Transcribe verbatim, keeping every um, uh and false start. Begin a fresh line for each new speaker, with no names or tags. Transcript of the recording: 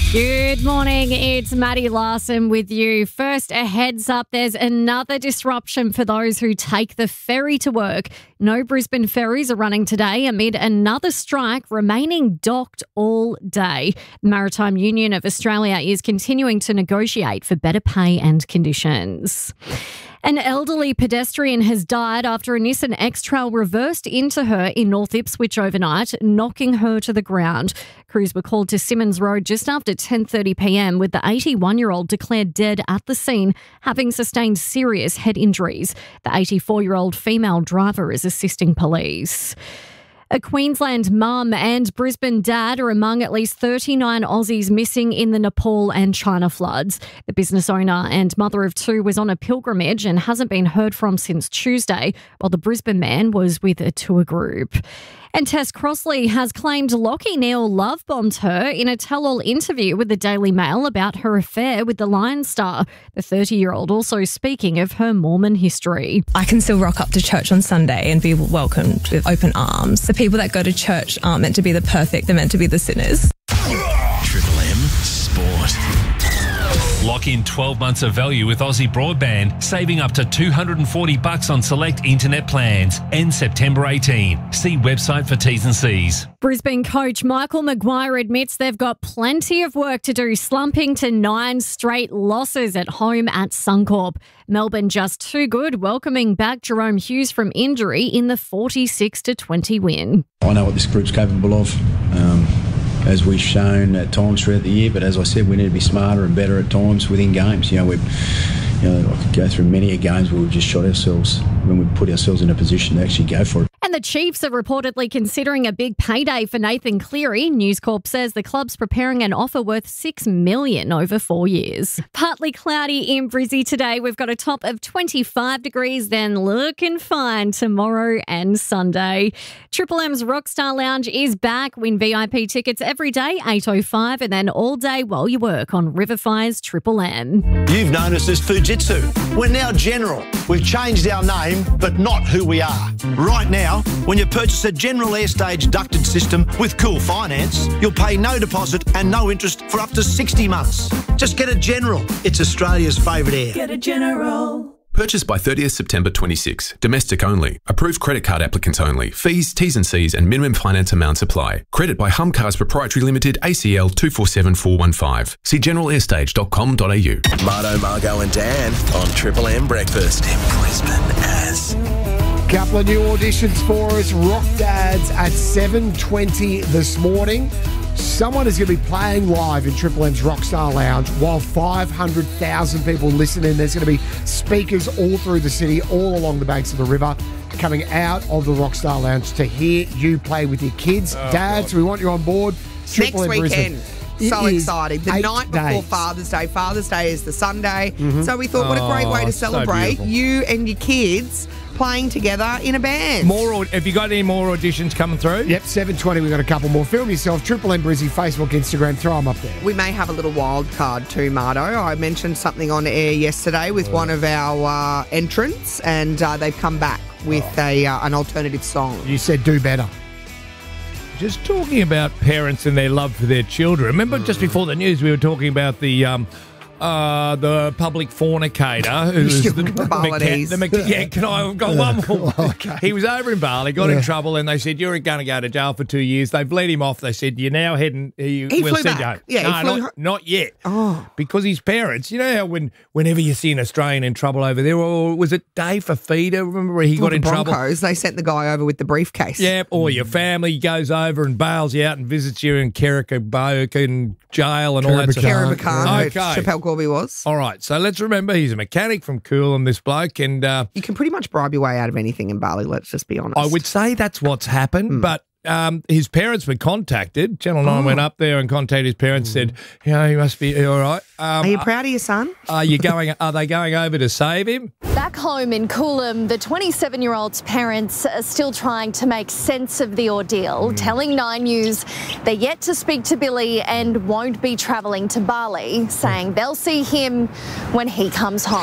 Good morning, it's Maddie Larson with you. First, a heads up, there's another disruption for those who take the ferry to work. No Brisbane ferries are running today amid another strike remaining docked all day. The Maritime Union of Australia is continuing to negotiate for better pay and conditions. An elderly pedestrian has died after a Nissan X-Trail reversed into her in North Ipswich overnight, knocking her to the ground. Crews were called to Simmons Road just after ten thirty p m with the eighty-one-year-old declared dead at the scene, having sustained serious head injuries. The eighty-four-year-old female driver is assisting police. A Queensland mum and Brisbane dad are among at least thirty-nine Aussies missing in the Nepal and China floods. The business owner and mother of two was on a pilgrimage and hasn't been heard from since Tuesday, while the Brisbane man was with a tour group. And Tess Crossley has claimed Lachie Neale love-bombed her in a tell-all interview with the Daily Mail about her affair with the Lion star. The thirty-year-old also speaking of her Mormon history.
I can still rock up to church on Sunday and be welcomed with open arms. The people that go to church aren't meant to be the perfect, they're meant to be the sinners.
Triple M Sport. Lock in twelve months of value with Aussie Broadband, saving up to two hundred forty bucks on select internet plans. End September eighteenth. See website for T's and C's.
Brisbane coach Michael Maguire admits they've got plenty of work to do, slumping to nine straight losses at home at Suncorp. Melbourne just too good, welcoming back Jerome Hughes from injury in the forty-six to twenty win.
I know what this group's capable of. Um, as we've shown at times throughout the year, but as I said, we need to be smarter and better at times within games. You know, we, you know, I could go through many games where we've just shot ourselves when we put ourselves in a position to actually go for it.
And the Chiefs are reportedly considering a big payday for Nathan Cleary. News Corp says the club's preparing an offer worth six million dollars over four years. Partly cloudy in Brizzy today. We've got a top of twenty-five degrees, then looking fine tomorrow and Sunday. Triple M's Rockstar Lounge is back. Win V I P tickets every day, eight oh five, and then all day while you work on River Fire's Triple M.
You've known us as Fujitsu. We're now General. We've changed our name, but not who we are. Right now, when you purchase a General Airstage ducted system with Cool Finance, you'll pay no deposit and no interest for up to sixty months. Just get a General. It's Australia's favourite air.
Get a General.
Purchased by thirtieth September twenty-six. Domestic only. Approved credit card applicants only. Fees, T's and C's and minimum finance amounts apply. Credit by Hum Cars Proprietary Limited, A C L two four seven four one five. See general airstage dot com dot a u.
Marto, Margo and Dan on Triple M Breakfast in Brisbane as...
Couple of new auditions for us. Rock Dads at seven twenty this morning. Someone is going to be playing live in Triple M's Rockstar Lounge while five hundred thousand people listen in. There's going to be speakers all through the city, all along the banks of the river, coming out of the Rockstar Lounge to hear you play with your kids. Oh, Dads, God. We want you on board. Triple
Next
M
weekend.
Brisbane.
So exciting. The night before
days.
Father's Day. Father's Day is the Sunday.
Mm-hmm.
So we thought, what a great way to celebrate
so
you and your kids playing together in a band.
More? Have you got any more auditions coming through?
Yep, seven twenty. We've got a couple more. Film yourself. Triple M Brizzy, Facebook, Instagram. Throw them up there.
We may have a little wild card too, Marto. I mentioned something on air yesterday with oh. one of our uh, entrants, and uh, they've come back with oh. a uh, an alternative song.
You said do better.
Just talking about parents and their love for their children. Remember, mm. just before the news, we were talking about the um, uh, the public fornicator who was the, the
Balinese.
The Mc, yeah, can I go one more? Okay. He was over in Bali, got yeah. in trouble, and they said you're going to go to jail for two years. They've let him off. They said you're now heading. You,
he
we'll
flew
send
back.
you home.
Yeah,
no,
he flew
not, not yet.
Oh,
because his parents. You know how when whenever you see an Australian in trouble over there, or was it Dave Fafita? Remember where he
well,
got in
Broncos,
trouble?
They sent the guy over with the briefcase.
Yeah, or your family goes over and bails you out and visits you in Kerikabok jail and all that stuff.
Kerikabok, okay. Chappelle Corby was.
All right, so let's remember he's a mechanic from Coolum, this bloke, and uh,
you can pretty much bribe your way out of anything in Bali. Let's just be honest.
I would say that's what's happened, mm. but. Um, his parents were contacted. Channel nine oh. went up there and contacted his parents. Mm. Said, "You know, he must be all right." Um,
are you proud of your son?
Are you going? Are they going over to save him?
Back home in Coolum, the twenty-seven-year-old's parents are still trying to make sense of the ordeal, mm. telling Nine News they're yet to speak to Billy and won't be travelling to Bali, saying they'll see him when he comes home.